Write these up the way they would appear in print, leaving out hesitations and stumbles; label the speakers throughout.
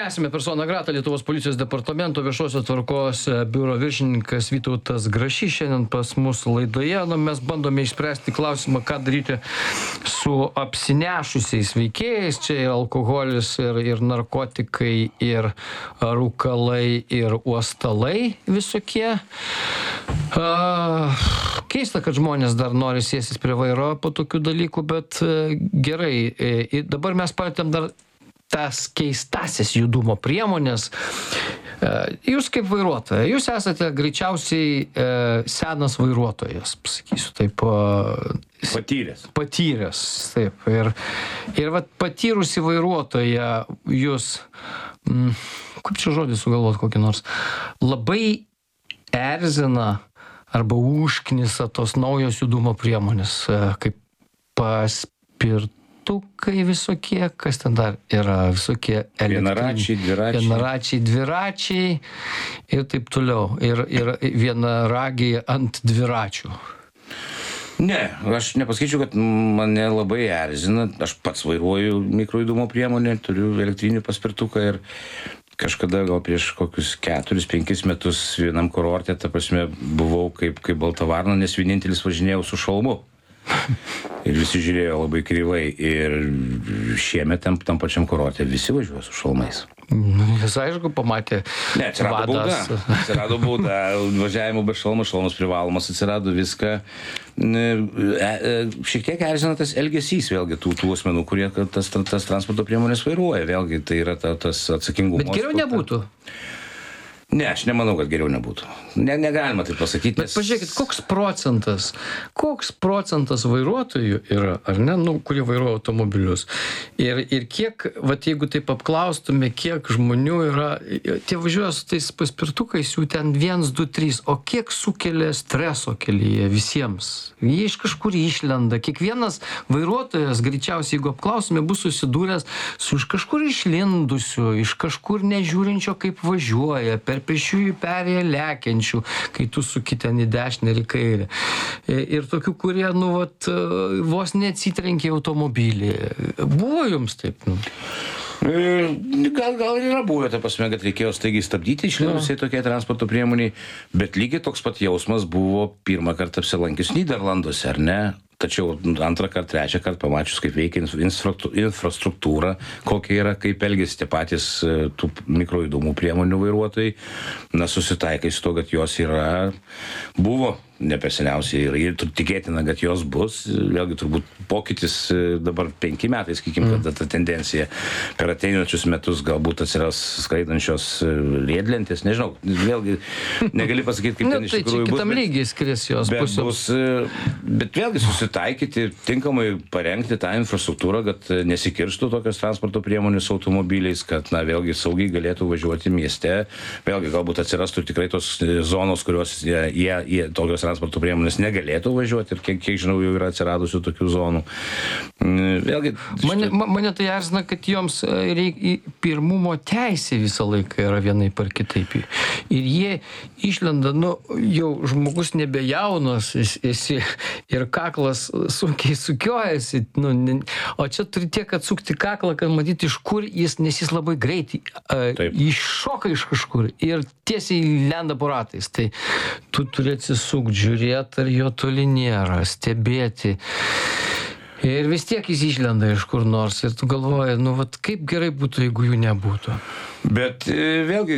Speaker 1: Tęsime persona grata. Lietuvos policijos departamento viešosios tvarkos biuro viršininkas Vytautas Grašys šiandien pas mus laidoje. Mes bandome išspręsti klausimą, ką daryti su apsinešusiais veikėjais. Čia ir alkoholis, ir narkotikai, ir rūkalai, ir uostalai visokie. Keista, kad žmonės dar nori sėstis prie vairo po tokių dalykų, bet gerai. Dabar mes palėtėm dar tas keistasis judumo priemonės. Jūs kaip vairuotoja, jūs esate greičiausiai senas vairuotojas, pasakysiu taip. Patyręs, taip. Ir vat patyrusi vairuotoja jūs, kaip čia žodį sugalvot kokį nors, labai erzina arba užknisa tos naujos judumo priemonės, kaip paspirtukai visokie, kas ten dar yra, visokie vienaračiai, dviračiai ir taip toliau. Ir vienaragiai ant dviračių.
Speaker 2: Ne, aš nepasakyčiau, kad mane labai erzina. Aš pats vairuoju mikrojudumo priemonę, turiu elektrinį paspirtuką ir kažkada gal prieš kokius 4-5 metus vienam kurorte, ta prasme, buvau kaip balta varna, nes vienintelis važinėjau su šalmu. Ir visi žiūrėjo labai kreivai. Ir šiemet tam pačiam kurorte visi važiuoja su šalmais.
Speaker 1: Jis aišku pamatė.
Speaker 2: Ne, atsirado bauda, važiavimo be šalmo, šalmas privalomas, atsirado viską. Šiek tiek erzina tas elgesys, vėlgi, tų asmenų, kurie tas transporto priemonės vairuoja. Vėlgi, tai yra tas atsakingumas.
Speaker 1: Bet geriau nebūtų.
Speaker 2: Ne, aš nemanau, kad geriau nebūtų. Negalima taip pasakyti.
Speaker 1: Bet pažiūrėkit, koks procentas vairuotojų yra, ar ne, kurie vairuoja automobilius. Ir kiek, vat jeigu taip apklaustume, kiek žmonių yra, tie važiuoja su tais paspirtukais, jų ten 1, 2, 3, o kiek sukelia streso kelyje visiems? Jie iš kažkur išlenda. Kiekvienas vairuotojas, greičiausiai, jeigu apklaustume, bus susidūręs su iš kažkur išlindusiu, iš kažkur nežiūrinčio, kaip važiuoja, per pėsčiųjų perėją lekiančių, kai tu suki ten į dešinę ir į kairę. Ir tokių, kurie, vos neatsitrenkė automobilį. Buvo jums taip?
Speaker 2: Gal ir yra buvę, ta prasme, kad reikėjo staigiai stabdyti išlindusiai tokiai transporto priemoniai, bet lygiai toks pat jausmas buvo pirmą kartą apsilankius Nyderlanduose, ar ne? Tačiau antrą kartą, trečią kartą pamačius, kaip veikia infrastruktūra, kokia yra, kaip elgesi tie patys tų mikrojudumų priemonių vairuotojai, susitaikai su to, kad jos buvo ne per seniausiai ir tikėtina, kad jos bus. Vėlgi turbūt pokytis dabar 5 metai, sakykime, kad ta tendencija per ateinančius metus galbūt atsiras skraidančios riedlentės, nežinau, vėlgi negali pasakyti, kaip ten iš tikrųjų bus.
Speaker 1: Kitam lygiai skris jos pusios.
Speaker 2: Bet vėlgi susitaikyti, tinkamai parengti tą infrastruktūrą, kad nesikirstų tokios transporto priemonės automobiliais, kad vėlgi saugiai galėtų važiuoti mieste. Vėlgi galbūt atsirastų tikrai tos zonos, kurios jie tokios transporto priemonės negalėtų važiuoti ir kiek žinau, jau yra atsiradusių tokių zonų. Vėlgi...
Speaker 1: Mane tai erzina, kad joms pirmumo teisė visą laiką yra vienaip ar kitaip. Ir jie išlenda, jau žmogus nebejaunas esi ir kaklas sunkiai sukiojasi. O čia turi tiek atsukti kaklą, kad matyti, iš kur nes jis labai greitai iššoka iš kažkur ir tiesiai lenda po ratais. Tai tu turi atsisukti, žiūrėti, ar jo toli nėra, stebėti. Ir vis tiek jis išlenda iš kur nors. Ir tu galvoji, kaip gerai būtų, jeigu jų nebūtų.
Speaker 2: Bet vėlgi,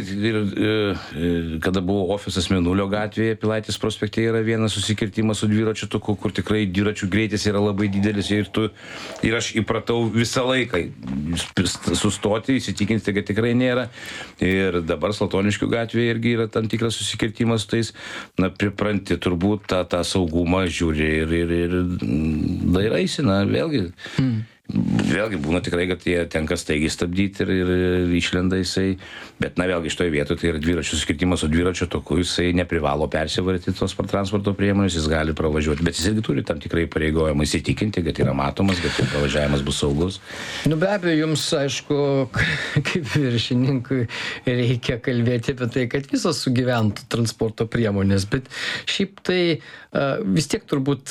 Speaker 2: kada buvo ofisas Mėnulio gatvėje, Pilaitės prospekte yra vienas susikirtimas su dviračiu taku, kur tikrai dviračių greitis yra labai didelis ir aš įpratau visą laiką sustoti, įsitikinti, kad tikrai nėra. Ir dabar Slatoniškių gatvėje irgi yra tam tikras susikirtimas su tais, pripranti turbūt tą saugumą žiūri ir dairaisi, vėlgi. Vėlgi būna tikrai, kad jie tenka staigiai stabdyti ir išlenda jisai, bet vėlgi iš toje vietoje tai yra dviračių skirtimas su dviračiu taku, jisai neprivalo persivaryti tos transporto priemonės, jis gali pravažiuoti, bet jis irgi turi tam tikrai pareigojimą įsitikinti, kad yra matomas, kad pravažiavimas bus saugus.
Speaker 1: Be abejo, jums, aišku, kaip viršininkui reikia kalbėti apie tai, kad visos sugyventų transporto priemonės, bet šiaip tai vis tiek turbūt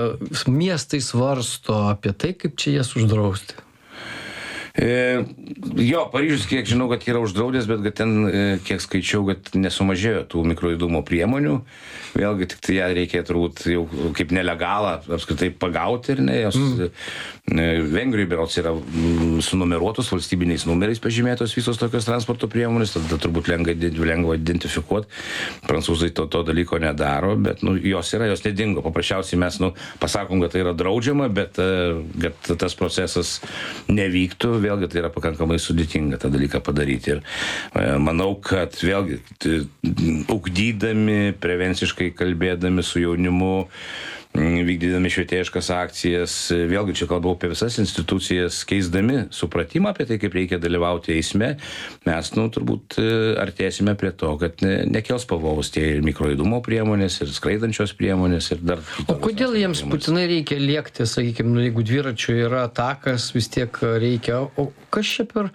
Speaker 1: miestai svarsto apie tai, kaip čia jas uždrausti.
Speaker 2: Jo, Paryžius, kiek žinau, kad yra uždraudęs, bet kad ten, kiek skaičiau, kad nesumažėjo tų mikrojudumo priemonių. Vėlgi, tik tai ją reikia turbūt jau kaip nelegalą apskritai pagauti ir ne, jos Vengrijoje berods yra sunumeruotos valstybiniais numeriais pažymėtos visos tokios transporto priemonės, tada turbūt lengva identifikuoti. Prancūzai to dalyko nedaro, bet jos yra, jos nedingo. Paprasčiausiai mes pasakom, kad tai yra draudžiama, bet kad tas procesas nevyktų, vėlgi tai yra pakankamai sudėtinga tą dalyką padaryti. Ir manau, kad vėlgi ugdydami, prevenciškai kalbėdami su jaunimu, vykdydami švietėjiškas akcijas, vėlgi čia kalbau apie visas institucijas, keisdami supratimą apie tai, kaip reikia dalyvauti eisme, mes, turbūt artėsime prie to, kad nekels pavojus tie ir mikrojudumo priemonės, ir skraidančios priemonės, ir dar...
Speaker 1: O kodėl jiems būtinai reikia lėkti, sakykime, jeigu dviračių yra takas, vis tiek reikia, o kas čia per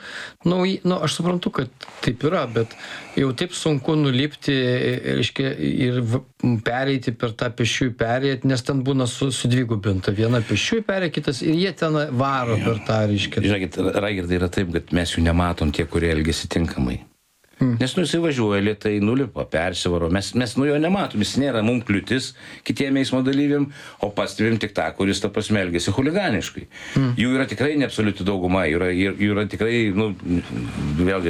Speaker 1: aš suprantu, kad taip yra, bet jau taip sunku nulipti, reiškia, ir pereiti per tą pėsčiųjų perėją, nes ten būna sudvigubinta. Viena pėsčiųjų perėja, kitas, ir jie ten varo per tą, reiškia.
Speaker 2: Žinokit, Raigardai, yra taip, kad mes jų nematom tie, kurie elgiasi tinkamai. Nes jisai važiuoja lėtai, nulipa, persivaro, mes jo nematom, jis nėra mums kliūtis kitiem eismo dalyviam, o pastebim tik tą, kuris ta prasme elgiasi chuliganiškai. Jų yra tikrai neabsoliuti dauguma, jų yra tikrai, vėlgi,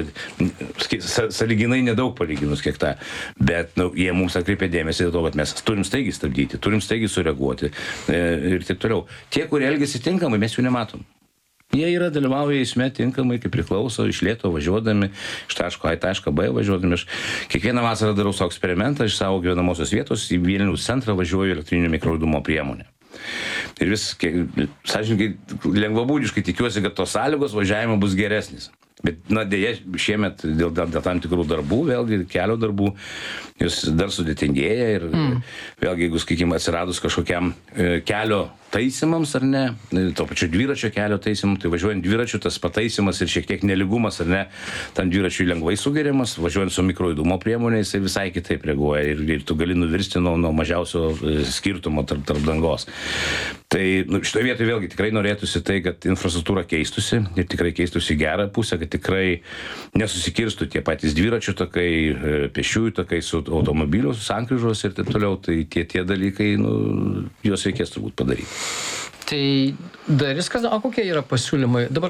Speaker 2: sąlyginai nedaug palyginus kiek tą, bet jie mums atkreipia dėmesį dėl to, kad mes turim staigiai stabdyti, turim staigiai sureaguoti ir taip toliau. Tie, kurie elgiasi tinkamai, mes jų nematom. Jie dalyvauja eisme tinkamai, kaip priklauso, iš lėto važiuodami, iš taško A į tašką B važiuodami. Aš kiekvieną vasarą darau savo eksperimentą, iš savo gyvenamosios vietos į Vilniaus centrą važiuoju elektrinio mikrojudumo priemonę. Ir vis, sąžininkai, lengvabūdiškai tikiuosi, kad tos sąlygos važiavimo bus geresnis. Bet, dėja, šiemet dėl tam tikrų darbų, vėlgi kelio darbų, jūs dar sudėtingėja ir vėlgi, jeigu, sakykime, atsiradus kažkokiam kelio taisymams ar ne, to pačio dviračio kelio taisymams, tai važiuojant dviračiu tas pataisymas ir šiek tiek neligumas ar ne, tam dviračiui lengvai sugeriamas, važiuojant su mikrojudumo priemonė, jisai visai kitaip reaguoja ir tu gali nuvirsti nuo mažiausio skirtumo tarp dangos. Tai šitoje vietoje vėlgi tikrai norėtųsi tai, kad infrastruktūra keistusi ir tikrai keistusi gerą pusę, kad tikrai nesusikirstų tie patys dviračių takai, pėsčiųjų takai su automobilių, sankryžos ir taip toliau, tai tie dalykai, juos reikės turbūt padaryti.
Speaker 1: Tai dar viskas, o kokie yra pasiūlymai? Dabar,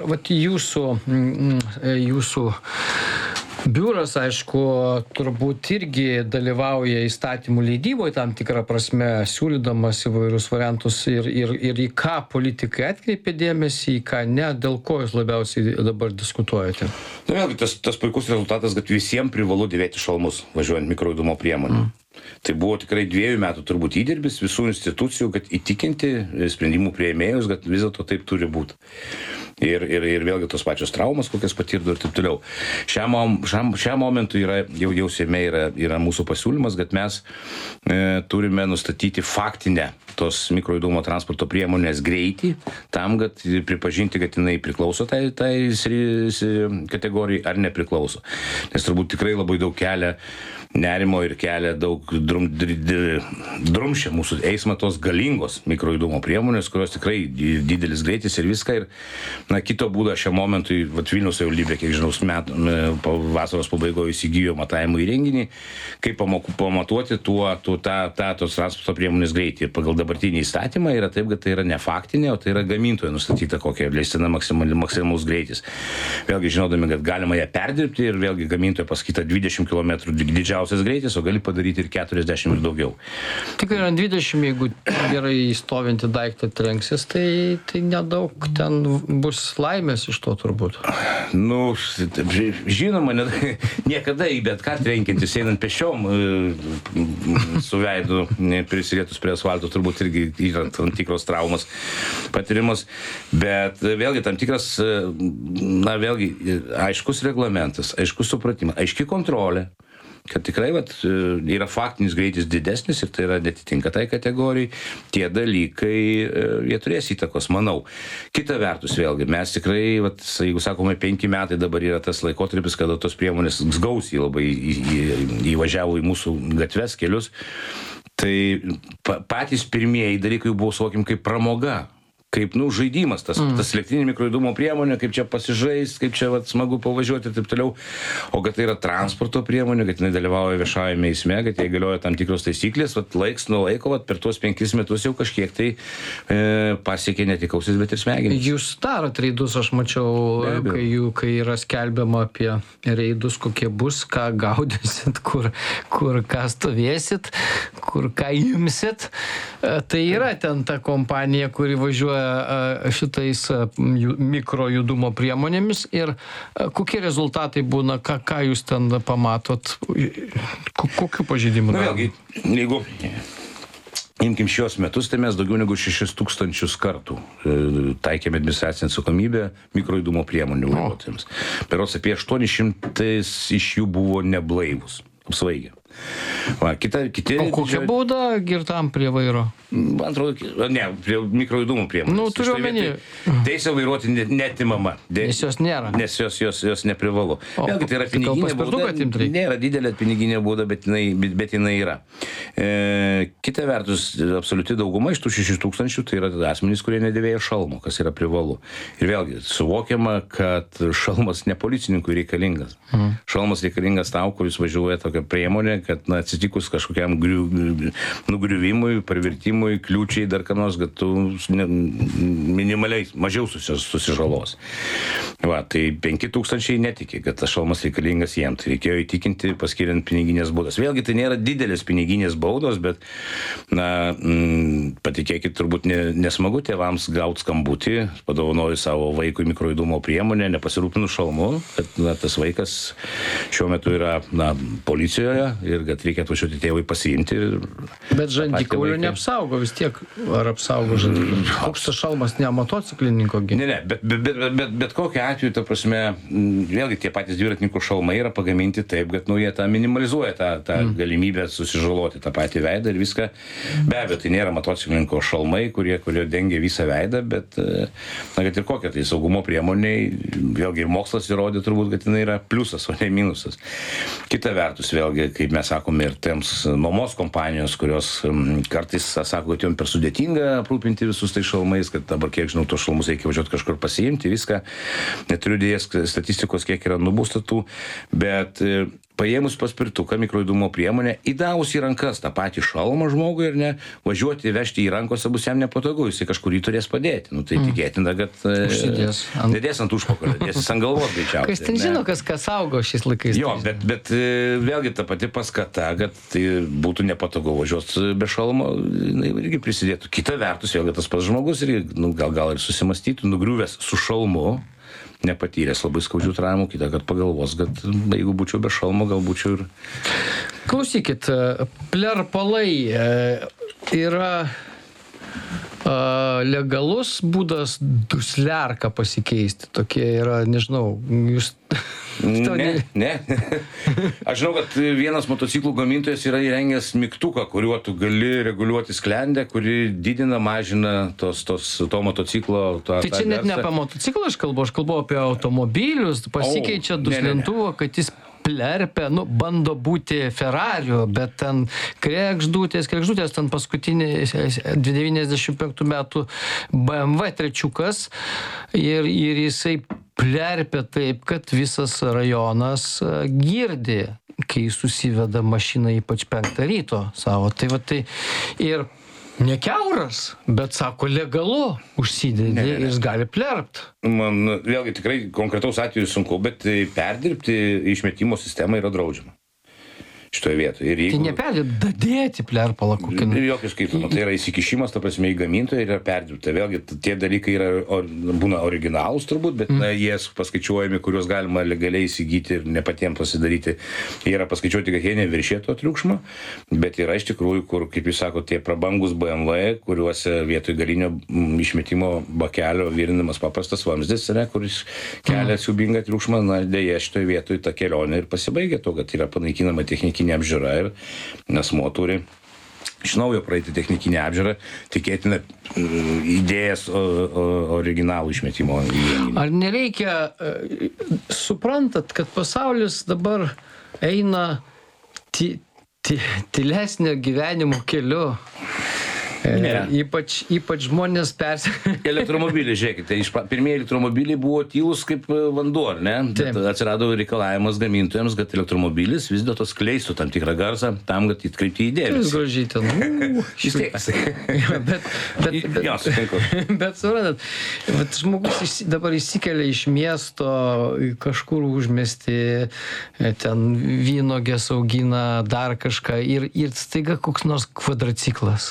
Speaker 1: jūsų biuras, aišku, turbūt irgi dalyvauja įstatymų leidyboje tam tikrą prasme, siūlydamas įvairius variantus ir į ką politikai atkreipia dėmesį, į ką ne, dėl ko jūs labiausiai dabar diskutuojate?
Speaker 2: Vėlgi, tas puikus rezultatas, kad visiems privalu dėvėti šalmus, važiuojant mikrojudumo priemonę. Tai buvo tikrai 2 metų turbūt įdirbis visų institucijų, kad įtikinti sprendimų priėmėjus, kad vis dėlto taip turi būti. Ir vėlgi tos pačios traumas, kokias patirtų ir taip toliau. Šiam momentui jau Seime yra mūsų pasiūlymas, kad mes turime nustatyti faktinę tos mikrojudumo transporto priemonės greitį, tam, kad pripažinti, kad jinai priklauso tai kategorijai ar nepriklauso. Nes turbūt tikrai labai daug kelia nerimo ir kelia daug drumščia mūsų eismą tos galingos mikrojudumo priemonės, kurios tikrai didelis greitis ir viską. Ir kito būdo šiam momentui, Vilniaus savivaldybė, kiek žinau, vasaros pabaigoje įsigijo matavimo įrenginį, kaip pamatuoti tos transporto priemonės greitį. Ir pagal dabartinį įstatymą yra taip, kad tai yra ne faktinė, o tai yra gamintojo nustatyta, kokia leistina maksimalus greitis. Vėlgi žinodami, kad galima ją perdirbti ir vėlgi gamintojo pasakyta 20 km didžiausias greitis, o gali padaryti ir 40 ir daugiau.
Speaker 1: Tik yra 20, jeigu gerai stovinti daiktą trenksis, tai nedaug ten bus laimės iš to turbūt.
Speaker 2: Žinoma, niekada į bet ką trenkiantis einant pėsčiom su veidu prisilietus prie asfalto turbūt irgi yra tam tikros traumas patirimas, bet vėlgi tam tikras, vėlgi aiškus reglamentas, aiškus supratimas, aiški kontrolė, kad tikrai yra faktinis greitis didesnis ir tai yra netitinka tai kategorijai, tie dalykai, jie turės įtakos, manau. Kita vertus vėlgi, mes tikrai, jeigu sakome, 5 metai dabar yra tas laikotarpis, kada tos priemonės gausiai labai įvažiavo į mūsų gatves, kelius, tai patys pirmieji dalykai buvo suvokim kaip pramoga, kaip, žaidimas, tas elektrinė mikrojudumo priemonė, kaip čia pasižaisti, kaip čia smagu pavažiuoti ir taip toliau, o kad tai yra transporto priemonė, kad jinai dalyvauja viešajame eisme, kad jai galioja tam tikros taisyklės, laiks nuo laiko, per tuos 5 metus jau kažkiek tai pasiekė ne tik ausis, bet ir smegenys.
Speaker 1: Jūs darot reidus, aš mačiau, kai yra skelbiama apie reidus, kokie bus, ką gaudysit, kur ką stovėsit, kur ką imsit. Tai yra ten ta kompanija, kuri važiuoja šitais mikrojudumo priemonėmis ir kokie rezultatai būna, ką jūs ten pamatot, kokių pažeidimų?
Speaker 2: Vėlgi, jeigu imkim šios metus, tai mes daugiau negu 6000 kartų taikėme administracinę atsakomybę mikrojudumo priemonių vairuotojams. Berods apie 800 iš jų buvo neblaivūs, apsvaigę. O
Speaker 1: kokia bauda girtam prie vairo?
Speaker 2: Man atrodo, ne, prie mikrojudumo priemonės.
Speaker 1: Turiu omeny.
Speaker 2: Teisė vairuoti netimama.
Speaker 1: Nes jos nėra.
Speaker 2: Nes jos neprivalu. Vėlgi, tai yra piniginė bauda. Nėra didelė piniginė bauda, bet jinai yra. Kita vertus, absoliuti dauguma iš tų 6000 tai yra asmenys, kurie nedėvėjo šalmo, kas yra privalu. Ir vėlgi, suvokiama, kad šalmas ne policininkui reikalingas. Šalmas reikalingas tau, kuris važiuoja tokią priemonę, kad atsitikus kažkokiam nugriuvimui, parvirtimui, kliūčiai, dar ką nors, kad tu minimaliai mažiau susižalos. Tai 5000 netiki, kad tas šalmas reikalingas jiems. Tai reikėjo įtikinti, paskiriant piniginės baudas. Vėlgi, tai nėra didelės piniginės baudos, bet, patikėkit, turbūt nesmagu tėvams gauti skambutį, padovanoju savo vaikui mikrojudumo priemonę, nepasirūpinu šalmu, kad tas vaikas šiuo metu yra policijoje ir kad reikia atvažiuoti tėvui pasiimti. Bet
Speaker 1: žandikaulių neapsaugo vis tiek. Ar apsaugo žandikaulių? Koks tas šalmas ne motociklininko?
Speaker 2: Ne, bet kokiu atveju, ta prasme, vėlgi tie patys dviratininkų šalmai yra pagaminti taip, kad jie tą minimalizuoja tą galimybę susižaloti tą patį veidą ir viską. Be abejo, tai nėra motociklininko šalmai, kurie dengia visą veidą, bet kad ir kokia tai saugumo priemoniai, vėlgi ir mokslas įrodė turbūt, kad jinai yra pliusas, o ne minusas. Kita vertus, vėlgi, kaip mes sakome, ir tiems nuomos kompanijos, kurios kartais sako, kad jom per sudėtinga aprūpinti visus tai šalmais, kad dabar, kiek žinau, tos šalmus reikia važiuoti kažkur pasiimti, viską. Neturiu dėjęs statistikos, kiek yra nubūsta tų, bet paėmus paspirtuką, mikrojudumo priemonę, įdavus į rankas tą patį šalmą žmogui ir važiuoti, vežti į rankose bus jam nepatogu, jisai kažkur jį turės padėti. Tai tikėtina, kad nedės ant užpakalio, dėsis ant galvos greičiausiai.
Speaker 1: Kas ten žino, kas saugo šiais laikais?
Speaker 2: Jo, bet vėlgi ta pati paskata, kad tai būtų nepatogu važiuoti be šalmo, irgi prisidėtų. Kita vertus, vėlgi tas pats žmogus irgi gal ir susimastytų, nugriuvęs su šalmu, nepatyręs labai skaudžių traumų, kitą, kad pagalvos, kad jeigu būčiau be šalmo, gal būčiau ir...
Speaker 1: Klausykit, plerpalai yra legalus būdas duslerką pasikeisti. Tokie yra, nežinau, jūs...
Speaker 2: Ne. Aš žinau, kad vienas motociklų gamintojas yra įrengęs mygtuką, kuriuo tu gali reguliuoti sklendę, kuri didina, mažina to motociklo...
Speaker 1: Tai čia net ne apie motociklą aš kalbu apie automobilius, pasikeičia duslintuvą, kad jis plerpia, bando būti Ferrariu, bet ten kregždutės, ten paskutinį 95 metų BMW trečiukas ir jisai plerpia taip, kad visas rajonas girdi, kai susiveda mašina ypač 5 ryto savo. Tai ir ne kiauras, bet sako legalu užsidedi ir jis gali plerpt.
Speaker 2: Man vėlgi tikrai konkretaus atveju sunku, bet perdirbti išmetimo sistemą yra draudžiama šitoje vietoje.
Speaker 1: Tai neperdirbti, dadėti plerpalą kokį.
Speaker 2: Jokio skirtumo, tai yra įsikišimas, ta prasme, į gamintoją ir yra perdirbta. Vėlgi, tie dalykai būna originalūs turbūt, bet jie paskaičiuojami, kuriuos galima legaliai įsigyti ir ne patiems pasidaryti. Jie yra paskaičiuoti, kad jie neviršė to triukšmo, bet yra iš tikrųjų, kur, kaip jūs sakote, tie prabangus BMW, kuriuose vietoj galinio išmetimo bakelio virinamas paprastas vamzdis, kuris kelia siubingą triukšmą, dėja šitoje vietoje ta kelionė ir pasibaigia to, kad yra panaikinama technikinė apžiūra ir asmuo turi iš naujo praeiti technikinę apžiūrą, tikėtina įdėjęs originalų išmetimo įrenginį.
Speaker 1: Ar nereikia, suprantat, kad pasaulis dabar eina tylesnio gyvenimo keliu? Ypač žmonės
Speaker 2: Elektromobiliai, žiūrėkite, pirmieji elektromobiliai buvo tylus kaip vanduo, ar ne? Bet atsirado reikalavimas gamintojams, kad elektromobilis vis dėlto skleistų tam tikrą garsą, tam, kad atkreipti į dėmesį.
Speaker 1: Gražytė. Bet suprantat, žmogus dabar įsikelia iš miesto, kažkur užmesti, ten vynogės augina, dar kažką ir staiga koks nors kvadraciklas.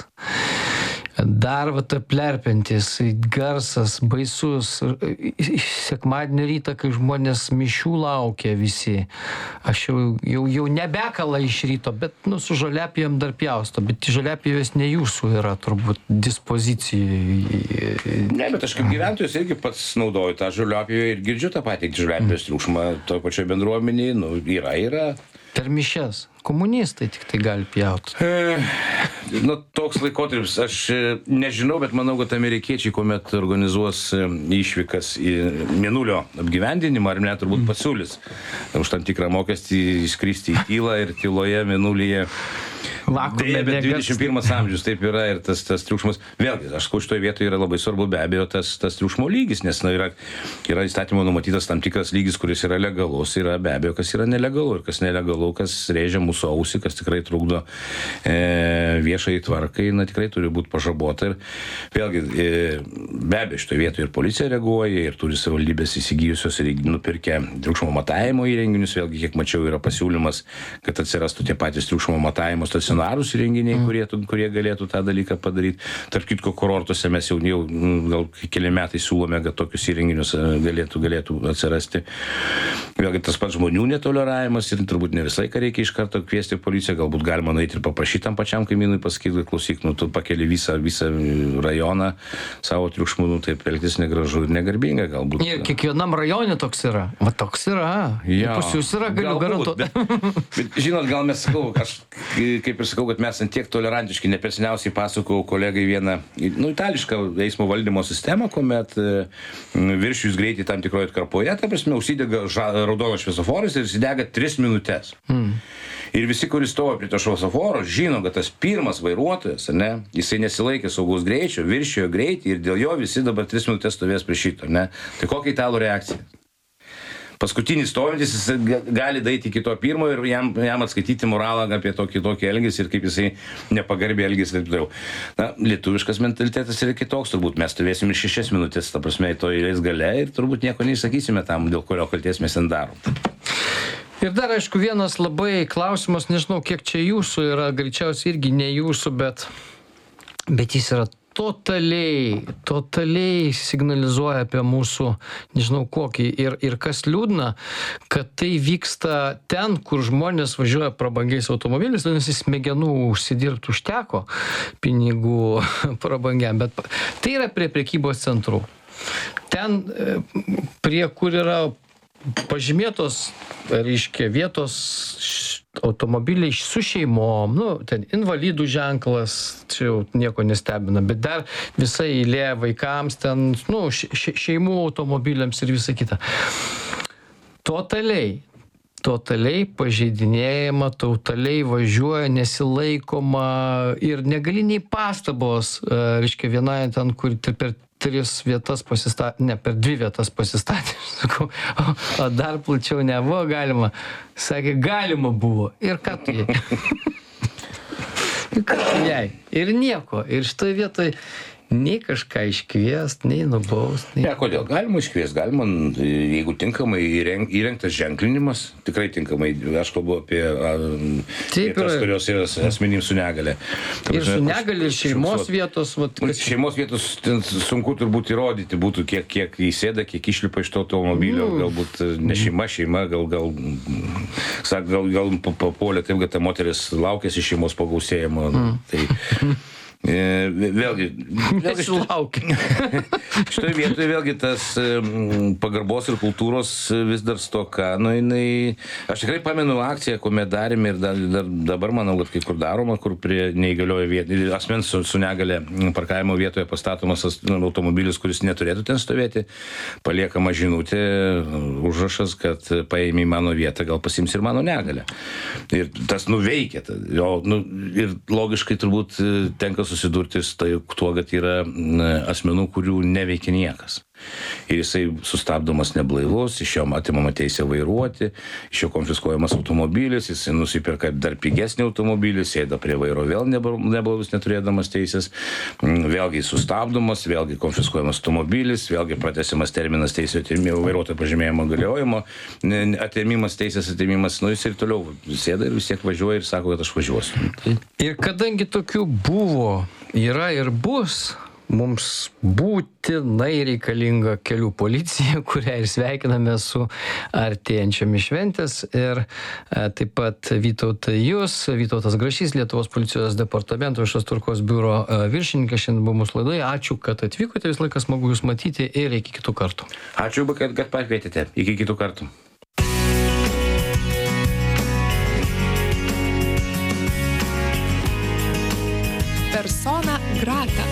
Speaker 1: Dar plerpiantis, garsas, baisus. Sekmadienio rytą, kai žmonės mišių laukia visi, aš jau nebekala iš ryto, bet su žoliapijom dar pjausto, bet žoliapijos ne jūsų yra turbūt dispozicijai.
Speaker 2: Ne, bet aš kaip gyventojas irgi pats naudoju tą žoliapiją ir girdžiu tą patį žoliapijos triukšmą toje pačioje bendruomenėje, yra.
Speaker 1: Per mišias. Komunistai tik tai gali pjauti.
Speaker 2: Toks laikotarpis, aš nežinau, bet manau, kad amerikiečiai, kuomet organizuos išvykas į Mėnulio apgyvendinimą, ar net turbūt pasiūlys už tam tikrą mokestį išskristi į tylą ir tyloje Mėnulyje. Deja, bet 21 amžius taip yra ir tas triukšmas. Vėlgi, aš sakau, šitoje vietoje yra labai svarbu be abejo tas triukšmo lygis, nes yra įstatymo numatytas tam tikras lygis, kuris yra legalus, yra be abejo, kas yra nelegalu ir kas nelegalu, kas rėžia mūsų ausį, kas tikrai trukdo viešai tvarkai, tikrai turi būti pažabota. Ir vėlgi, be abejo, šitoje vietoje ir policija reaguoja ir turi savivaldybės įsigijusios ir nupirkę triukšmo matavimo įrenginius. Vėlgi, kiek mačiau, yra pasiūlymas, kad atsirastų tie patys triukšmo matavimo stacionarūs įrenginiai, kurie galėtų tą dalyką padaryti. Tarp kitko, kurortuose mes jau gal keli metai siūlome, kad tokius įrenginius galėtų atsirasti. Vėlgi tas pats žmonių netoleravimas ir turbūt ne visą laiką reikia iš karto kviesti policiją, galbūt galima nueiti ir paprašyti tam pačiam kaimynui, pasakyti, klausyk, tu pakeli visą rajoną savo triukšmų, taip elgtis negražu ir negarbinga galbūt.
Speaker 1: Ir kiekvienam rajone toks yra. Va toks yra.
Speaker 2: Ja,
Speaker 1: pas jūs yra, galiu garantuoti.
Speaker 2: Bet žinot, gal mes sakau, aš kaip ir sakau, kad mes ant tiek tolerantiški, ne per seniausiai pasakau kolegai vieną itališką eismo valdymo sistemą, kuomet viršijus greitį tam tikroje atkarpoje, ta prasme, užsidega raudonas šviesoforas ir įsidega 3 minutės. Ir visi, kuris stovi prie to šviesoforo, žino, kad tas pirmas vairuotojas, jisai nesilaikė saugaus greičio, viršijo greitį ir dėl jo visi dabar 3 minutės stovės prie šito. Tai kokia italų reakcija? Paskutinis stovintis, jis gali daiti iki to pirmo ir jam atskaityti moralą apie tokį elgesį ir kaip jisai nepagarbiai elgesį ir taip toliau. Lietuviškas mentalitetas yra kitoks, turbūt mes stovėsim ir 6 minutės, ta prasme, to eilės gale ir turbūt nieko neįsakysime tam, dėl kurio kalties mes ten darom.
Speaker 1: Ir dar, aišku, vienas labai klausimas, nežinau, kiek čia jūsų yra, greičiausiai irgi ne jūsų, bet jis yra totaliai signalizuoja apie mūsų, nežinau kokį. Ir kas liūdna, kad tai vyksta ten, kur žmonės važiuoja prabangiais automobiliais, nes smegenų užsidirbti užteko pinigų prabangiam, bet tai yra prie prekybos centrų. Ten, prie kur yra pažymėtos, reiškia, vietos automobiliai su šeimom, ten invalidų ženklas, čia jau nieko nestebina, bet dar visa eilė vaikams, ten, šeimų automobiliams ir visa kita. Totaliai pažeidinėjama, totaliai važiuoja, nesilaikoma ir negali nei pastabos, reiškia, vienai ten, kur per 3 vietas pasistatė, per 2 vietas pasistatė, sakau, o dar plačiau nebuvo galima. Sakė, galima buvo. Ir ką tu jai? Ir ką tu jai? Ir nieko. Ir šitoje vietoje nei kažką iškviest, nei nubaust.
Speaker 2: Ne, kodėl? Galima iškviest, galima, jeigu tinkamai įrengtas ženklinimas, tikrai tinkamai, aš kalbu apie vietas, kurios yra asmenims su negale.
Speaker 1: Ir su negale, ir šeimos vietos.
Speaker 2: Šeimos vietos sunku turbūt įrodyti būtų, kiek įsėda, kiek išlipa iš to automobilio, galbūt ne šeima, gal papuolė taip, kad ta moteris laukėsi šeimos pagausėjimo. Vėlgi šitoje vietoje vėlgi tas pagarbos ir kultūros vis dar stoka. Aš tikrai pamenu akciją, kuomet darėme ir dabar manau, kad kai kur daroma, kur prie neįgaliojo vietį, asmens su negale parkavimo vietoje pastatomas automobilis, kuris neturėtų ten stovėti, paliekama žinutė, užrašas, kad paėmė į mano vietą, gal pasiims ir mano negalę. Ir tas nuveikia. Ir logiškai turbūt tenka susidurti su tuo, kad yra asmenų, kurių neveikia niekas. Ir jisai sustabdomas neblaivus, iš jo atimama teisė vairuoti, iš jo konfiskuojamas automobilis, jisai nusipirka dar pigesnį automobilį, sėda prie vairo vėl neblaivus, neturėdamas teisės, vėlgi sustabdomas, vėlgi konfiskuojamas automobilis, vėlgi pratęsiamas terminas teisėjo atėmimo, vairuotojo pažymėjimo galiojimo, atėmimas, teisės atėmimas, jis ir toliau sėda ir vis tiek važiuoja ir sako, kad aš važiuosiu.
Speaker 1: Ir kadangi tokių buvo, yra ir bus, mums būtinai reikalinga kelių policija, kurią ir sveikiname su artėjančiomis šventės. Ir taip pat Vytautas Grašys, Lietuvos policijos departamento viešos tvarkos biuro viršininkas, šiandien buvo mūsų laidoje. Ačiū, kad atvykote, vis laikas smagu jūs matyti ir iki kitų kartų.
Speaker 2: Ačiū, kad pakvietėte. Iki kitų kartų.
Speaker 3: Persona grata.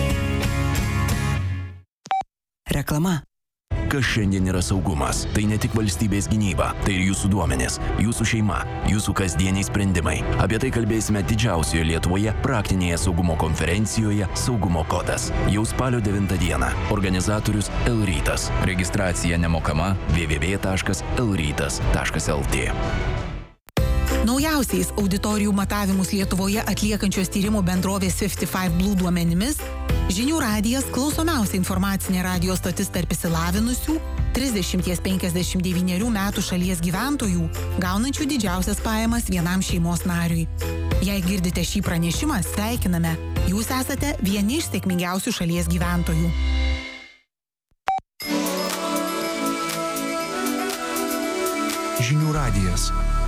Speaker 4: Reklama. Kas šiandien yra saugumas? Tai ne tik valstybės gynyba, tai ir jūsų duomenys, jūsų šeima, jūsų kasdieniai sprendimai. Apie tai kalbėsime didžiausioje Lietuvoje praktinėje saugumo konferencijoje Saugumo kodas. Jau spalio 9 dieną. Organizatorius L-Rytas. Registracija nemokama www.lrytas.lt.
Speaker 5: Naujausiais auditorijų matavimus Lietuvoje atliekančios tyrimų bendrovės 55 Blue duomenimis, Žinių radijas klausomiausia informacinė radijo stotis tarp išsilavinusių 30-59 metų šalies gyventojų, gaunančių didžiausias pajamas vienam šeimos nariui. Jei girdite šį pranešimą, sveikiname. Jūs esate vieni iš sėkmingiausių šalies gyventojų.
Speaker 6: Žinių radijas.